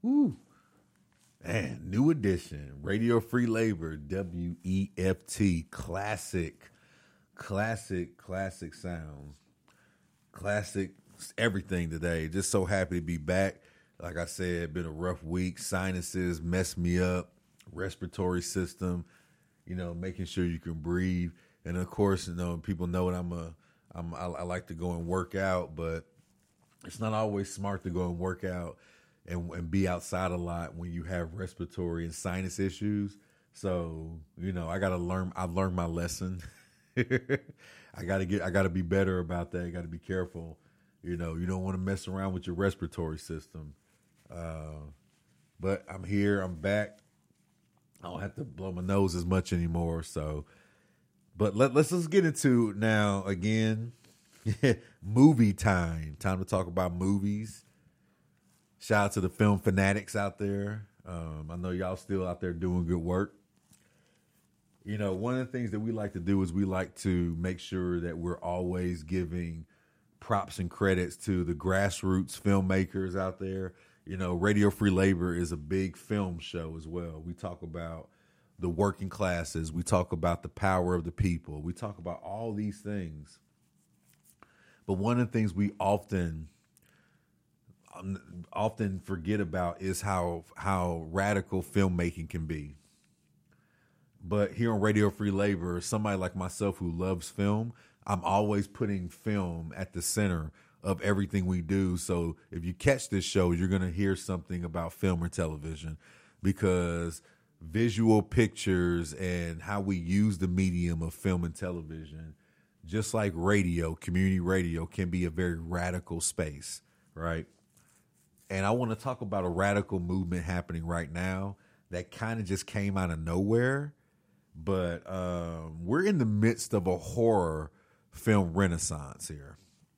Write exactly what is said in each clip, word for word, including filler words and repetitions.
Woo. Man, new edition, Radio Free Labor, W E F T, classic, classic, classic sounds, classic everything today. Just so happy to be back. Like I said, been a rough week. Sinuses messed me up, respiratory system, you know, making sure you can breathe. And of course, you know, people know that I'm a, I'm, I, I like to go and work out, but it's not always smart to go and work out and, and be outside a lot when you have respiratory and sinus issues. So, you know, I got to learn, I've learned my lesson. I got to get, I got to be better about that. I got to be careful. You know, you don't want to mess around with your respiratory system. Uh, but I'm here, I'm back. I don't have to blow my nose as much anymore. So, but let, let's, let's get into now again, movie time. Time to talk about movies. Shout out to the film fanatics out there. Um, I know y'all still out there doing good work. You know, one of the things that we like to do is we like to make sure that we're always giving props and credits to the grassroots filmmakers out there. You know, Radio Free Labor is a big film show as well. We talk about the working classes. We talk about the power of the people. We talk about all these things. But one of the things we often often forget about is how how radical filmmaking can be. But here on Radio Free Labor, somebody like myself who loves film, I'm always putting film at the center of everything we do. So if you catch this show, you're going to hear something about film or television, because visual pictures and how we use the medium of film and television, just like radio, community radio, can be a very radical space, right? And I want to talk about a radical movement happening right now that kind of just came out of nowhere. But um, we're in the midst of a horror film renaissance here.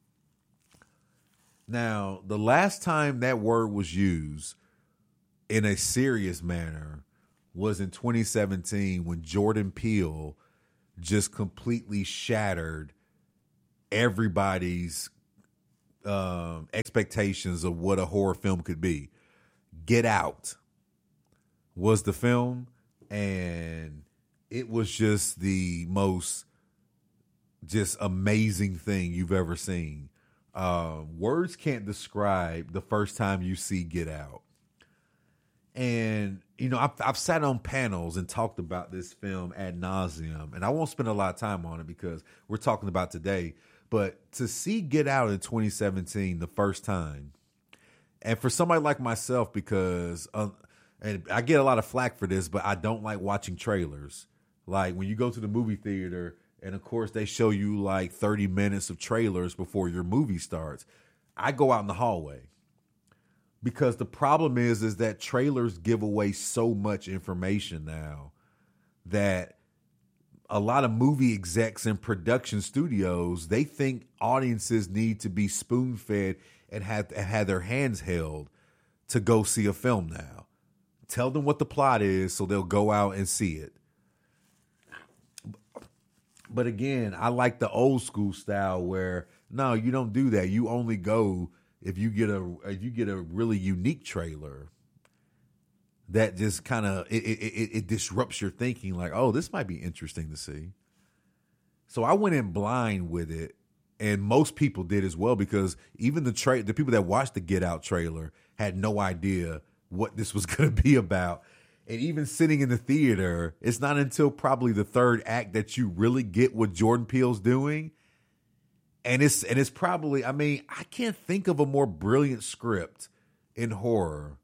Now, the last time that word was used in a serious manner was in twenty seventeen, when Jordan Peele just completely shattered everybody's um, expectations of what a horror film could be. Get Out was the film, and it was just the most just amazing thing you've ever seen. Uh, words can't describe the first time you see Get Out. And, you know, I've, I've sat on panels and talked about this film ad nauseum, and I won't spend a lot of time on it because we're talking about today. But to see Get Out in twenty seventeen the first time, and for somebody like myself, because uh, and I get a lot of flack for this, but I don't like watching trailers. Like when you go to the movie theater, and of course they show you like thirty minutes of trailers before your movie starts, I go out in the hallway. Because the problem is, is that trailers give away so much information now that a lot of movie execs and production studios, they think audiences need to be spoon-fed and have, have their hands held to go see a film now. Tell them what the plot is so they'll go out and see it. But again, I like the old school style where, no, you don't do that. You only go if you get a if you get a really unique trailer that just kind of it, it, it disrupts your thinking. Like, oh, this might be interesting to see. So I went in blind with it, and most people did as well, because even the tra- the people that watched the Get Out trailer had no idea what this was going to be about. And even sitting in the theater, it's not until probably the third act that you really get what Jordan Peele's doing. And it's and it's probably, I mean, I can't think of a more brilliant script in horror.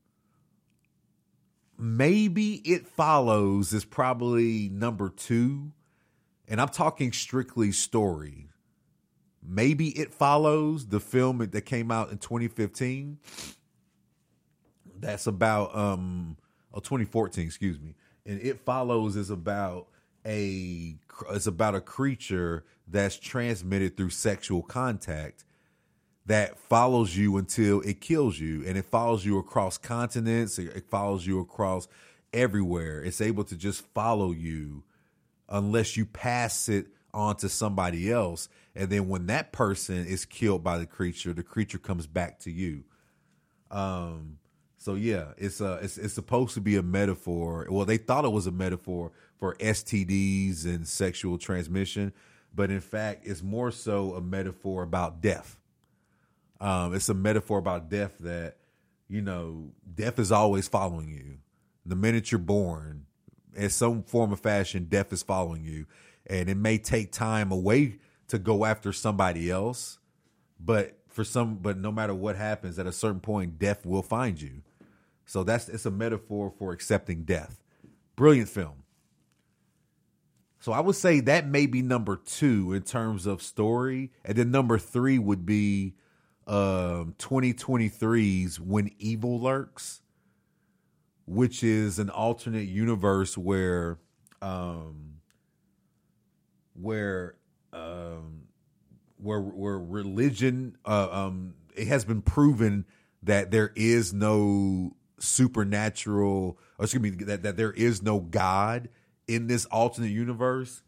Maybe It Follows is probably number two. And I'm talking strictly story. Maybe It Follows, the film that came out in twenty fifteen. That's about, um, oh, twenty fourteen, excuse me. And It Follows is about a, it's about a creature that's transmitted through sexual contact that follows you until it kills you. And it follows you across continents. It follows you across everywhere. It's able to just follow you unless you pass it on to somebody else. And then when that person is killed by the creature, the creature comes back to you. Um, So yeah, it's a it's it's supposed to be a metaphor. Well, they thought it was a metaphor for S T Ds and sexual transmission, but in fact, it's more so a metaphor about death. Um, it's a metaphor about death that, you know, death is always following you. The minute you're born, in some form or fashion, death is following you. And it may take time away to go after somebody else, but for some, but no matter what happens, at a certain point, death will find you. So that's, it's a metaphor for accepting death. Brilliant film. So I would say that may be number two in terms of story. And then number three would be um, twenty twenty-three's When Evil Lurks, which is an alternate universe where, um, where, um, where, where religion, uh, um, it has been proven that there is no supernatural, or excuse me, that, that there is no God in this alternate universe.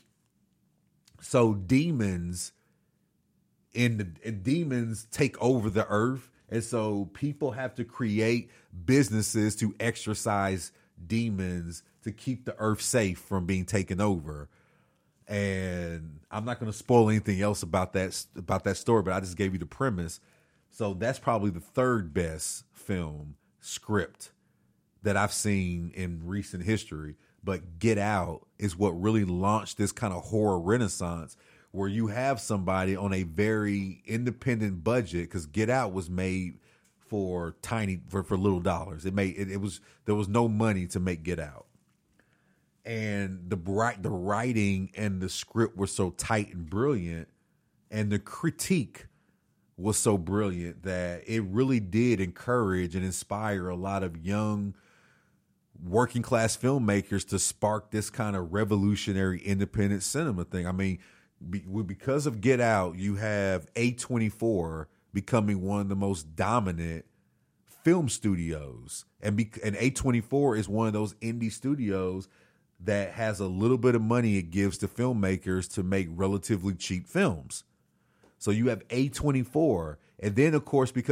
So demons in the and demons take over the earth. And so people have to create businesses to exorcise demons to keep the earth safe from being taken over. And I'm not going to spoil anything else about that, about that story, but I just gave you the premise. So that's probably the third best film script that I've seen in recent history. But Get Out is what really launched this kind of horror renaissance, where you have somebody on a very independent budget, because Get Out was made for tiny, for, for little dollars. It made it, it was there was no money to make Get Out, and the bright the writing and the script were so tight and brilliant, and the critique was so brilliant that it really did encourage and inspire a lot of young working class filmmakers to spark this kind of revolutionary independent cinema thing. I mean, be, because of Get Out, you have A twenty-four becoming one of the most dominant film studios. And, be, and A twenty-four is one of those indie studios that has a little bit of money it gives to filmmakers to make relatively cheap films. So you have A twenty-four. And then, of course, because